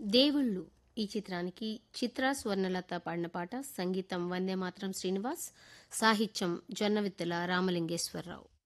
దేవుళ్ళు ఈ చిత్రానికి చిత్ర స్వర్ణలత పాడిన పాట, సంగీతం వందేమాతరం శ్రీనివాస్, సాహిత్యం జొన్నవిత్తుల రామలింగేశ్వరరావు.